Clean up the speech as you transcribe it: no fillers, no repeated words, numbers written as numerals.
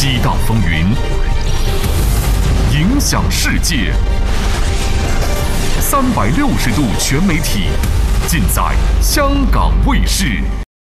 激荡风云，影响世界。360度全媒体，尽在香港卫视。